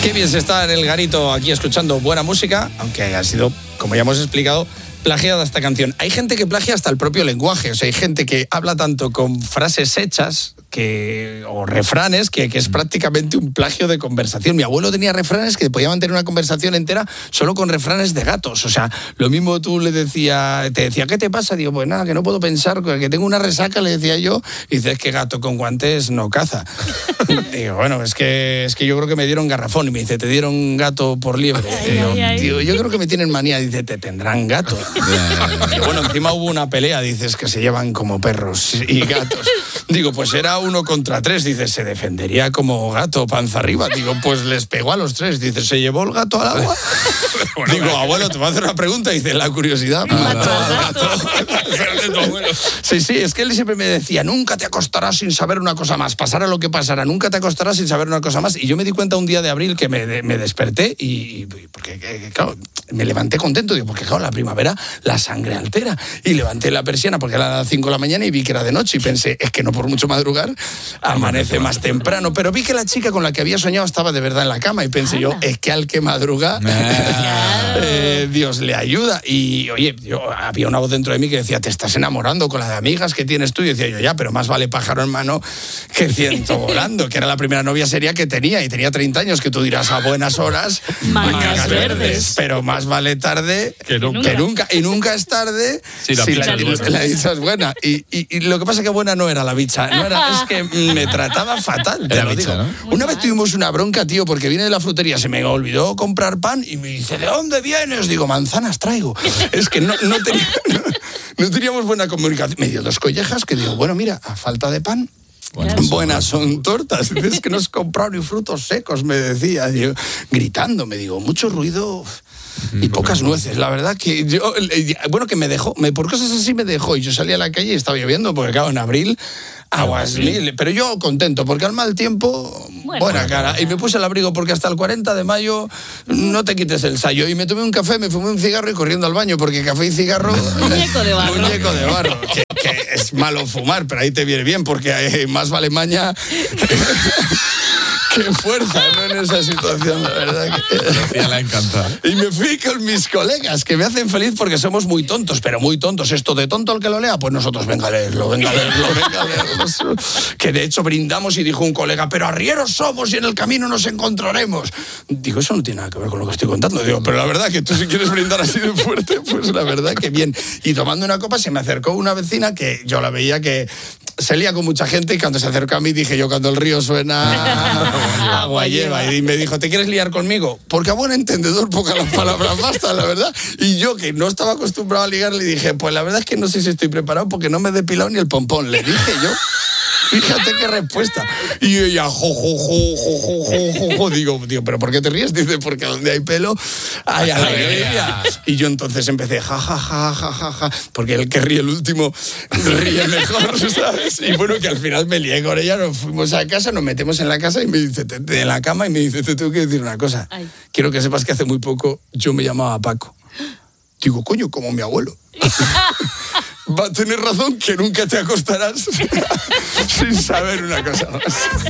Qué bien se está en el garito aquí escuchando buena música, aunque haya sido, como ya hemos explicado, plagiada esta canción. Hay gente que plagia hasta el propio lenguaje, o sea, hay gente que habla tanto con frases hechas o refranes que es prácticamente un plagio de conversación. Mi abuelo tenía refranes que podía mantener una conversación entera solo con refranes de gatos. O sea, lo mismo tú te decía, ¿qué te pasa? Digo, pues nada, que no puedo pensar, que tengo una resaca, le decía yo, y dices que gato con guantes no caza. Digo, bueno, es que yo creo que me dieron garrafón, y me dice, ¿te dieron gato por liebre? Digo, yo creo que me tienen manía, dice, te tendrán gato. Digo, bueno, encima hubo una pelea, dices, que se llevan como perros y gatos. Digo, pues era 1 contra 3, dice, se defendería como gato panza arriba. Digo, pues les pegó a los 3, dice, ¿se llevó el gato al agua? Bueno, digo, abuelo, te voy a hacer una pregunta, dice, la curiosidad mató al gato. Sí, es que él siempre me decía, nunca te acostarás sin saber una cosa más, pasara lo que pasara, nunca te acostarás sin saber una cosa más. Y yo me di cuenta un día de abril que me desperté y porque, claro, me levanté contento, digo, porque claro, la primavera la sangre altera. Y levanté la persiana porque era las 5 de la mañana y vi que era de noche y pensé, es que no por mucho madrugar, amanece más temprano. Pero vi que la chica con la que había soñado estaba de verdad en la cama y pensé yo, es que al que madruga, Dios le ayuda. Y oye, había una voz dentro de mí que decía, te estás enamorando con las amigas que tienes tú. Y decía yo, ya, pero más vale pájaro en mano que ciento volando, que era la primera novia seria que tenía y tenía 30 años, que tú dirás, a buenas horas, mangas verdes. Pero más vale tarde que nunca. Y nunca es tarde si la dicha es buena. Y lo que pasa es que buena no era la bicha, es que me trataba fatal, te lo digo. ¿No? Una vez tuvimos una bronca, tío, porque vine de la frutería, se me olvidó comprar pan y me dice, ¿de dónde vienes? Digo, manzanas traigo. Es que no teníamos buena comunicación. Me dio 2 collejas que digo, bueno, mira, a falta de pan, buenas son tortas. Es que no has comprado ni frutos secos, me decía, digo, gritando, me digo, mucho ruido y pocas nueces. La verdad que yo, bueno, que me dejó, por cosas así me dejó, y yo salí a la calle y estaba lloviendo, porque claro, en abril, aguas mil, pero yo contento, porque al mal tiempo, buena cara. Y me puse el abrigo porque hasta el 40 de mayo no te quites el sayo. Y me tomé un café, me fumé un cigarro y corriendo al baño, porque café y cigarro... Muñeco de barro. Muñeco de barro. Que es malo fumar, pero ahí te viene bien, porque más vale maña... Qué fuerza, ¿no? En esa situación, la verdad. Sofía le ha encantado. Y me fui con mis colegas, que me hacen feliz porque somos muy tontos, pero muy tontos. Esto de tonto el que lo lea, pues nosotros, venga a leerlo. Que de hecho brindamos y dijo un colega, pero arrieros somos y en el camino nos encontraremos. Digo, eso no tiene nada que ver con lo que estoy contando. Digo, pero la verdad que tú si quieres brindar así de fuerte, pues la verdad que bien. Y tomando una copa se me acercó una vecina que yo la veía que se lía con mucha gente, y cuando se acercó a mí dije yo, cuando el río suena, agua lleva. Y me dijo, ¿te quieres liar conmigo? Porque a buen entendedor pocas las palabras bastan, la verdad. Y yo, que no estaba acostumbrado a ligar, le dije, pues la verdad es que no sé si estoy preparado porque no me he depilado ni el pompón. Le dije yo. Fíjate qué respuesta. Y ella, Digo, pero ¿por qué te ríes? Dice, porque donde hay pelo hay alegría. Y yo entonces empecé, ja, porque el que ríe el último ríe mejor, ¿sabes? Y bueno, que al final me lié con ella, nos fuimos a casa, nos metemos en la casa y me dice, en la cama, y me dice, te tengo que decir una cosa. Ay. Quiero que sepas que hace muy poco yo me llamaba Paco. Digo, coño, como mi abuelo. Va a tener razón, que nunca te acostarás sin saber una cosa más.